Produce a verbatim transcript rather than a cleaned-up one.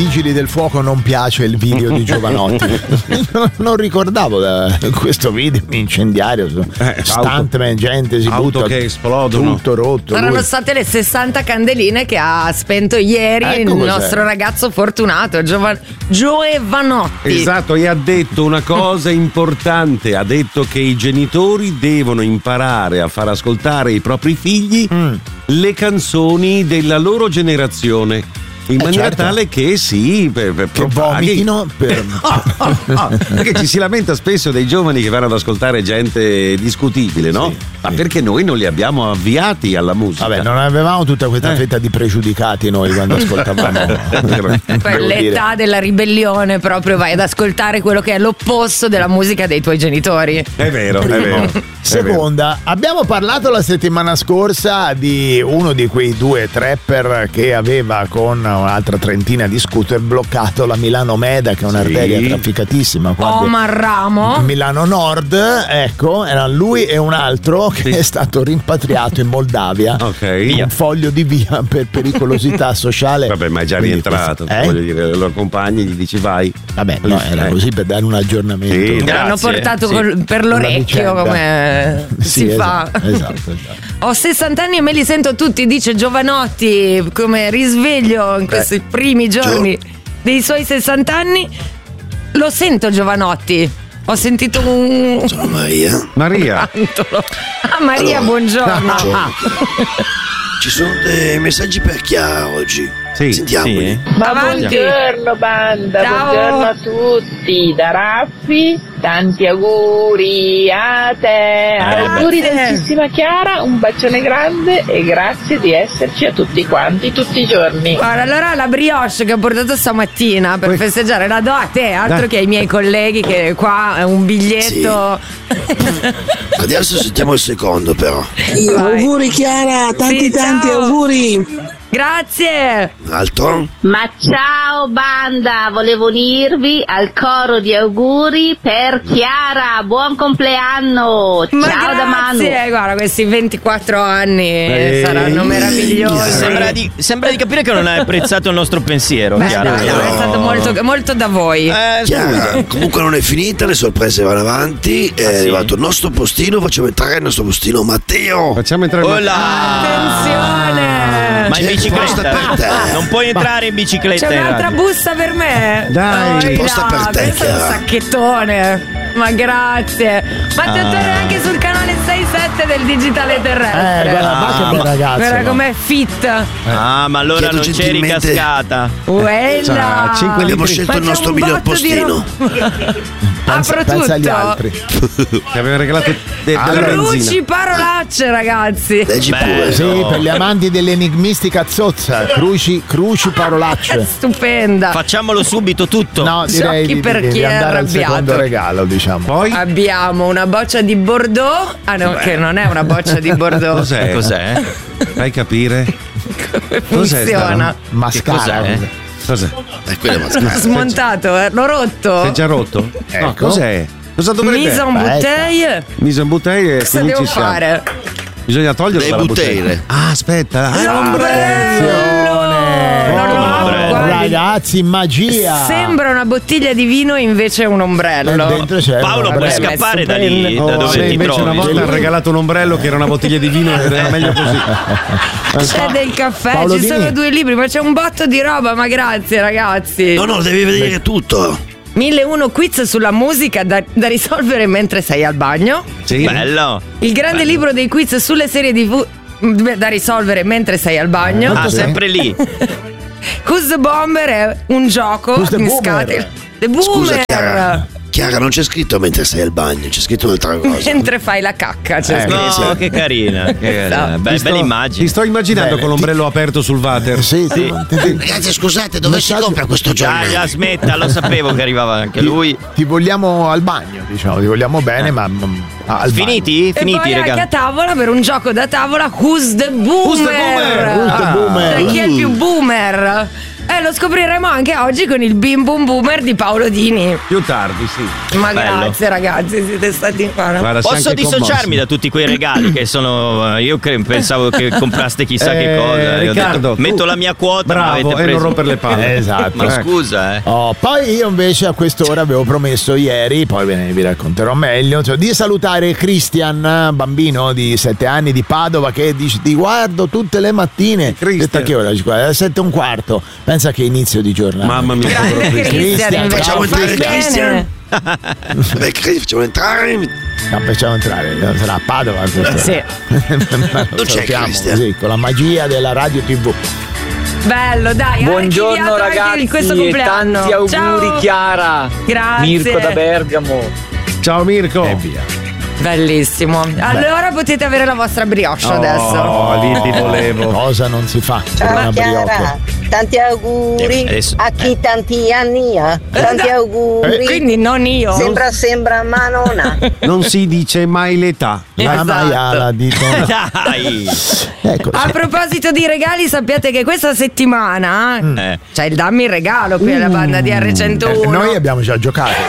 Vigili del Fuoco non piace il video di Giovanotti. non, non ricordavo da questo video incendiario, eh, stuntman, gente si auto butta, che esplodono, tutto rotto. Erano lui. state le sessanta candeline che ha spento ieri Ecco il cos'è. nostro ragazzo fortunato Giovan- Giovanotti. Esatto, e ha detto una cosa importante, ha detto che i genitori devono imparare a far ascoltare ai propri figli mm. le canzoni della loro generazione. In eh maniera certo. tale che sì, per, per che vomitino per... oh, oh, oh, perché ci si lamenta spesso dei giovani che vanno ad ascoltare gente discutibile, no? Sì, ma sì. perché noi non li abbiamo avviati alla musica. Vabbè, non avevamo tutta questa eh. fetta di pregiudicati noi quando ascoltavamo. Quell'età della ribellione, proprio vai ad ascoltare quello che è l'opposto della musica dei tuoi genitori. È vero, è vero. Seconda, abbiamo parlato la settimana scorsa di uno di quei due trapper che aveva con un'altra trentina di scooter bloccato la Milano Meda, che è un'arteria sì. trafficatissima qua Omar Ramo, Milano Nord, ecco, era lui e un altro che sì. è stato rimpatriato in Moldavia Ok. con un foglio di via per pericolosità sociale. Vabbè, ma è già Quindi rientrato, questo- eh? voglio dire, i loro compagni gli dici vai. Vabbè, no, era Eh. così per dare un aggiornamento. Sì, l'hanno grazie. portato Sì. col- per Una l'orecchio vicenda. come Sì, si fa. esatto, esatto, esatto. Ho sessanta anni e me li sento tutti, dice Giovanotti, come risveglio in questi Eh. primi giorni dei suoi sessanta anni. Lo sento Giovanotti. Ho sentito un... Sono Maria. Maria. Ah, Maria, Allora, buongiorno. Ci sono dei messaggi per Chiara oggi. Sì, Sentiamoli. sì. Ma Avanti. buongiorno banda, Ciao. buongiorno a tutti, da Raffi, tanti auguri a te, auguri Grazie. dolcissima Chiara, un bacione grande e grazie di esserci a tutti quanti, tutti i giorni. Guarda, allora la brioche che ho portato stamattina per Poi- festeggiare la do a te, altro Dai. che ai miei colleghi che qua è un biglietto. Adesso sentiamo il secondo però. Vai. Auguri Chiara, tanti Sì, tanti ciao. auguri. Grazie. Un altro? Ma ciao banda, volevo unirvi al coro di auguri per Chiara, buon compleanno, Ma ciao da Manu. grazie, guarda, questi ventiquattro anni Eh, saranno meravigliosi. Sembra di, sembra di capire che non hai apprezzato il nostro pensiero. Beh, Chiara. dai, è stato molto, molto da voi. Eh, Chiara, scusa. comunque non è finita, le sorprese vanno avanti. È Ah, sì? arrivato il nostro postino, facciamo entrare il nostro postino Matteo. Facciamo entrare Oh là. Attenzione. Ma in C'è posta per bicicletta? te. Non puoi entrare in bicicletta. C'è in un'altra radio. busta per me? Dai. Oh, C'è posta no, per te, questo è un Chiara. sacchettone. Ma grazie. Ma ti Ah. torna anche sul canale sei sette del digitale terrestre. Eh, guarda, ma che bel ragazzo. Guarda no? com'è fit. Ah, ma allora Chiedo non c'eri gentilmente- cascata. Quella. cinque Abbiamo litri. scelto Ma il c'è nostro un miglior botto di postino. roba. Pensa, Apro pensa agli tutto. altri. Che aveva regalato de- della Cruci benzina. parolacce, ragazzi. Leggi Beh, pure. Sì, per gli amanti dell'enigmistica zozza, cruci, cruci parolacce. Stupenda. Facciamolo subito tutto. No, direi Sciocchi di, per di, chi di è andare al arrabbiato. secondo regalo, diciamo. Poi Abbiamo una boccia di Bordeaux. Ah no, che non è una boccia di Bordeaux. cos'è? Cos'è? Fai capire? Come Cos'è sta funziona? roba? Mascara. cos'è? Cos'è? Eh, quella è L'ho mascara. smontato, eh, l'ho rotto. Sei già rotto? Ecco. No, cos'è? Cosa dovrebbe Mise en Aspetta. bouteille. Mise en bouteille e Cosa quindi devo ci siamo. fare? Bisogna toglierla Le la bottiglia. bottiglie. Ah, aspetta. Ah, L'ombrello! Non lo amo, L'ombrello. guardi. Ragazzi, magia. Sembra una bottiglia di vino, invece è un ombrello. E dentro c'è Paolo, un puoi Vabbè, ombrello. scappare da stupendo. lì, Oh, da dove se ti invece trovi. una volta ha regalato un ombrello che era una bottiglia di vino ed era meglio così. C'è del caffè, Paolo ci Dini. sono due libri, ma c'è un botto di roba, ma grazie ragazzi. No, no, devi vedere tutto. mille e uno quiz sulla musica da, da risolvere mentre sei al bagno. Sì. Bello. Il grande libro dei quiz sulle serie tivù da risolvere mentre sei al bagno. Ah, sì. sempre lì. Who's the Bomber è un gioco Who's the in Boomer? scatole. The Scusa, Boomer. Chiara. Chiara, non c'è scritto mentre sei al bagno, c'è scritto un'altra cosa. Mentre fai la cacca, c'è Eh, scritto. No, che carina. Che carina. Esatto. Be- Ti sto- bella Ti immagine. sto immaginando Bene, con l'ombrello aperto sul water. Sì, ti- ti- ti- Ragazzi, scusate, dove si Messaggio- compra questo Dai, giorno? la smetta, lo sapevo che arrivava anche lui. ti vogliamo al bagno, diciamo, ti vogliamo bene, ma mm, al Finiti? E Finiti, poi anche raga. a tavola per un gioco da tavola Who's the Boomer? Who's the Boomer? Who's the Boomer? Cioè, chi è il più boomer? Eh, lo scopriremo anche oggi con il Bim Bum Boomer di Paolo Dini. Più tardi, sì. Ma Bello. grazie ragazzi, siete stati buoni. Guarda, sei Posso anche dissociarmi commosso. da tutti quei regali che sono. Io cre- pensavo che compraste chissà Eh, che cosa. Io ho Riccardo, detto, tu- metto la mia quota. ma Bravo, avete e preso- non rompere le palle. Esatto. Ma Ecco. scusa, eh. Oh, poi io invece a quest'ora avevo promesso ieri, poi ve ne vi racconterò meglio, cioè, di salutare Christian, bambino di sette anni di Padova, che dice ti guardo tutte le mattine. Christian. Detta che ora? Alle sette e un quarto. Pensa che inizio di giornata. Mamma mia, povero Grande Cristian. Cristian, invece Facciamo lo fai entrare bene. Christian. Vabbè, Chris, facciamo entrare. No, facciamo entrare, sarà a Padova questa. Sì. Ma lo Dove c'è salutiamo Christian? così, con la magia della radio tivù. Bello, dai. Buongiorno archiviato anche ragazzi di questo e compleanno. tanti auguri Ciao. Chiara. Grazie. Mirko da Bergamo. Ciao Mirko. E via. Bellissimo. Allora potete avere la vostra brioche adesso. Oh, lì ti volevo. Cosa non si fa? Ciao Una Chiara, brioche. tanti auguri Eh, adesso- a chi tanti anni ha. Tanti auguri. Quindi non io. Sembra, sembra, ma non ha. Non si dice mai l'età. La Esatto. maiala di Dai. Ecco. A proposito di regali, sappiate che questa settimana Eh. c'è il dammi il regalo qui alla banda di R centouno. Eh, noi abbiamo già giocato.